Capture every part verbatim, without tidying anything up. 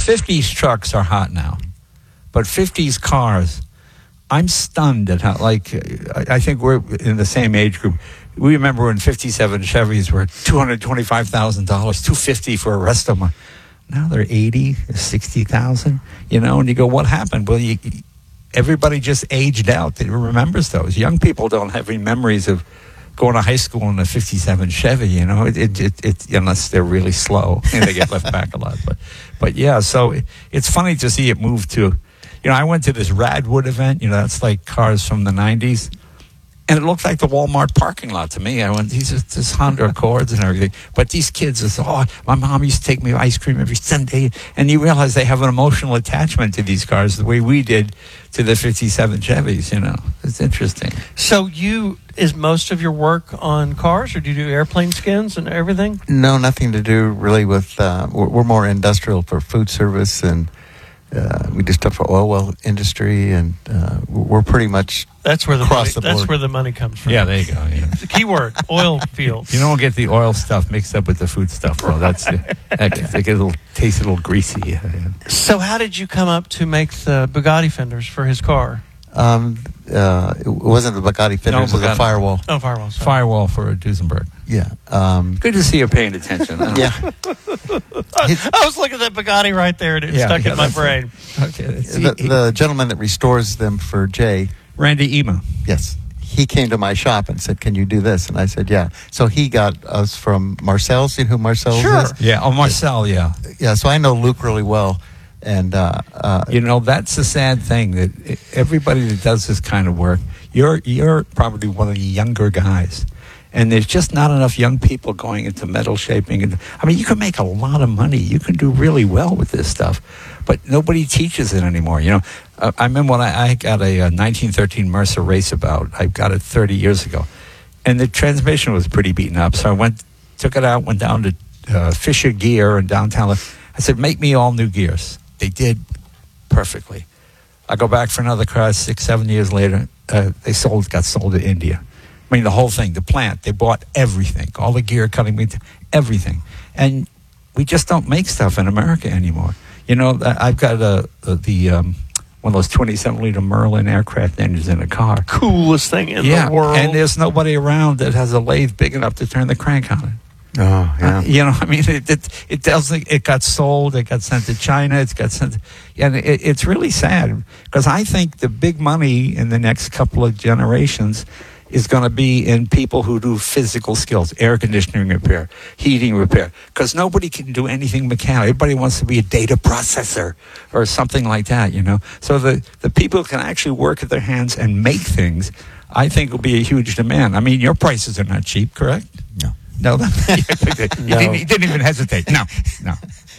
fifties trucks are hot now, but fifties cars, I'm stunned at how, like, I, I think we're in the same age group. We remember when fifty-seven Chevys were two hundred twenty-five thousand dollars, two hundred fifty thousand dollars for a rest of them. Now they're eighty, sixty thousand, you know, and you go, what happened? Well, you, everybody just aged out that remembers those. Young people don't have any memories of going to high school in a fifty-seven Chevy, you know, it, it, it, it unless they're really slow and they get left back a lot. But, but yeah, so it, it's funny to see it move to, you know, I went to this Radwood event, you know, that's like cars from the nineties. And it looked like the Walmart parking lot to me. I went, these are this Honda Accords and everything. But these kids are, oh, my mom used to take me ice cream every Sunday. And you realize they have an emotional attachment to these cars the way we did to the fifty-seven Chevys, you know. It's interesting. So you, is most of your work on cars, or do you do airplane skins and everything? No, nothing to do really with, uh, we're, we're more industrial for food service, and uh, we do stuff for oil well industry, and uh, we're pretty much That's where the across money, the that's board. where the money comes from. Yeah, there you go. Yeah. The key word, oil fields. You don't get the oil stuff mixed up with the food stuff, though. That's that, that gets a little taste a little greasy. Yeah, yeah. So how did you come up to make the Bugatti fenders for his car? Um, uh, it wasn't the Bugatti fenders, No, it was a Bugatti. firewall. Oh, firewall. Sorry. Firewall for Duesenberg. Yeah. Um, Good to see you paying attention. yeah. I was looking at that Bugatti right there, and it Yeah, stuck yeah, in my that's brain. Okay. that's- The, he- the gentleman that restores them for Jay, Randy Ema. yes, he came to my shop and said, "Can you do this?" And I said, "Yeah." So he got us from Marcel's. You know who Marcel's Sure. is? Yeah. Oh, Marcel. Yeah. Yeah. So I know Luke really well, and uh, uh, You know, that's the sad thing that everybody that does this kind of work, you're you're probably one of the younger guys. And there's just not enough young people going into metal shaping. And I mean, you can make a lot of money. You can do really well with this stuff, but nobody teaches it anymore. You know, uh, I remember when I, I got a, a nineteen thirteen Mercer Raceabout. I got it thirty years ago, and the transmission was pretty beaten up. So I went, took it out, went down to uh, Fisher Gear in downtown. I said, "Make me all new gears." They did perfectly. I go back for another car six, seven years later. Uh, they sold, got sold to India. I mean, the whole thing, the plant, they bought everything, all the gear cutting, everything. And we just don't make stuff in America anymore. You know, I've got a, a, the um, one of those twenty-seven liter Merlin aircraft engines in a car. Coolest thing in yeah, the world. and there's nobody around that has a lathe big enough to turn the crank on it. oh yeah, Uh, you know, I mean, it, it it doesn't. It got sold. It got sent to China. It's got sent, and it, it's really sad because I think the big money in the next couple of generations is going to be in people who do physical skills, air conditioning repair, heating repair, because nobody can do anything mechanical. Everybody wants to be a data processor or something like that, you know. So the the people who can actually work with their hands and make things, I think, will be a huge demand. I mean, your prices are not cheap, correct? no. No, he, didn't, he didn't even hesitate. No, no.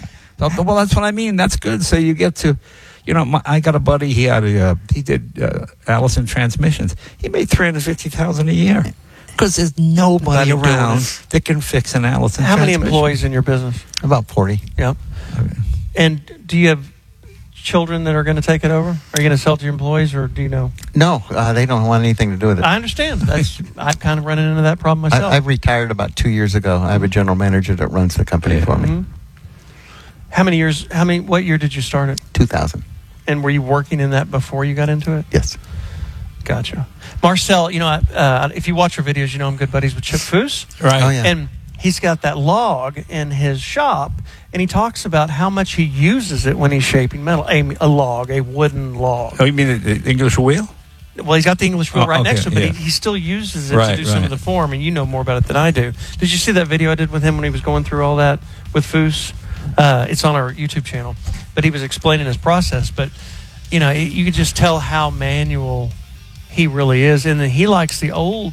So, well, that's what I mean. That's good. So you get to, you know, my, I got a buddy. He had a, uh, he did uh, Allison transmissions. He made three hundred fifty thousand a year because there's nobody Nobody doing around it. that can fix an Allison. How many transmission. employees in your business? About forty. Yeah. Okay. And do you have children that are going to take it over? Are you going to sell to your employees, or do you know? No, uh, they don't want anything to do with it. I understand. That's I've kind of run into that problem myself. I, I retired about two years ago. I have a general manager that runs the company Yeah. for me. Mhm. How many years? How many? What year did you start it? two thousand. And were you working in that before you got into it? Yes. Gotcha. Marcel, you know, I- uh, if you watch our videos, you know I'm good buddies with Chip Foose. Right. Oh, yeah. And he's got that log in his shop, and he talks about how much he uses it when he's shaping metal. A, a log, a wooden log. Oh, you mean the, the English wheel? Well, he's got the English wheel Oh, right okay, next to him, but yeah. he, he still uses it Right, to do some right. of the form, and you know more about it than I do. Did you see that video I did with him when he was going through all that with Foose? Uh, it's on our YouTube channel, but he was explaining his process. But, you know, you could just tell how manual he really is, and then he likes the old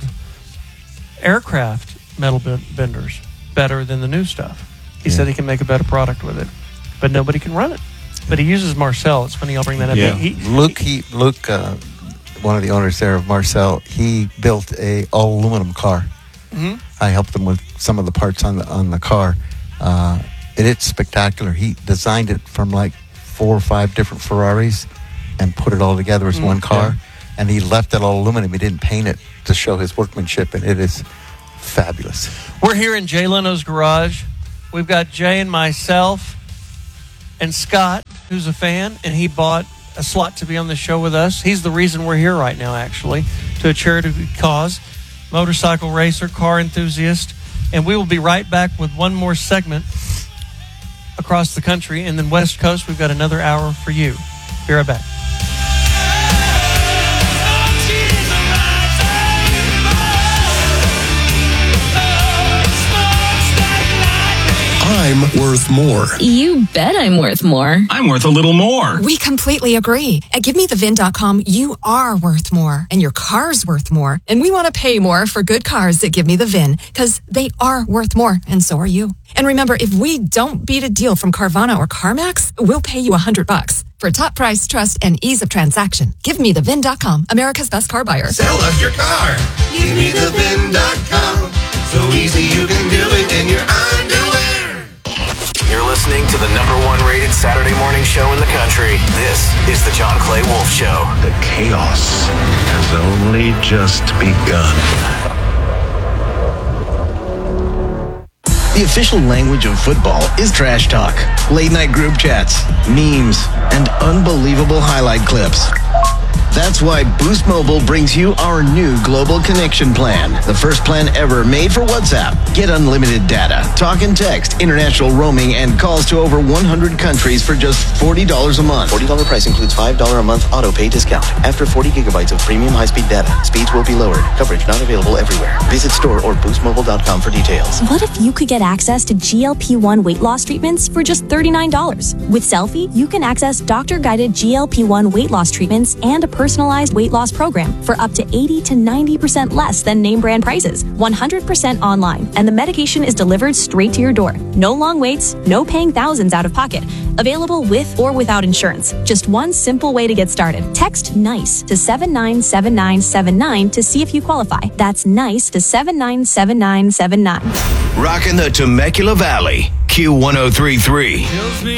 aircraft metal ben- benders better than the new stuff. He Yeah. said he can make a better product with it, but nobody can run it. But he uses Marcel. It's funny I'll bring that up. Yeah. He, he, Luke, he, Luke, uh, one of the owners there of Marcel, he built a all aluminum car. Mhm. I helped him with some of the parts on the on the car. Uh, and it's spectacular. He designed it from like four or five different Ferraris and put it all together as Mm, one car. yeah. And he left it all aluminum. He didn't paint it to show his workmanship, and it is fabulous. We're here in Jay Leno's garage. We've got Jay and myself And Scott, who's a fan, and he bought a slot to be on the show with us. He's the reason we're here right now, actually, to a charity cause, motorcycle racer, car enthusiast. And we will be right back with one more segment across the country. And then West Coast, we've got another hour for you. Be right back. I'm worth more. You bet I'm worth more. I'm worth a little more. We completely agree. At Give Me The V I N dot com, you are worth more, and your car's worth more. And we want to pay more for good cars that Give Me The V I N, because they are worth more, and so are you. And remember, if we don't beat a deal from Carvana or CarMax, we'll pay you a hundred bucks. For top price, trust, and ease of transaction, Give Me The V I N dot com, America's best car buyer. Sell us your car. Give Me The V I N dot com. So easy you can do it in your underwear. You're listening to the number one rated Saturday morning show in the country. This is the John Clay Wolf Show. The chaos has only just begun. The official language of football is trash talk, late night group chats, memes, and unbelievable highlight clips. That's why Boost Mobile brings you our new global connection plan. The first plan ever made for WhatsApp. Get unlimited data, talk and text, international roaming, and calls to over one hundred countries for just forty dollars a month. forty dollars price includes five dollars a month auto pay discount. After forty gigabytes of premium high-speed data, speeds will be lowered. Coverage not available everywhere. Visit store or boost mobile dot com for details. What if you could get access to G L P one weight loss treatments for just thirty-nine dollars? With Selfie, you can access doctor-guided G L P one weight loss treatments and a personalized weight loss program for up to eighty to ninety percent less than name brand prices, one hundred percent online, and the medication is delivered straight to your door. No long waits, no paying thousands out of pocket. Available with or without insurance. Just one simple way to get started. Text NICE to seven nine seven nine seven nine to see if you qualify. That's NICE to seven nine seven nine seven nine. Rocking the Temecula Valley, Q one oh three point three.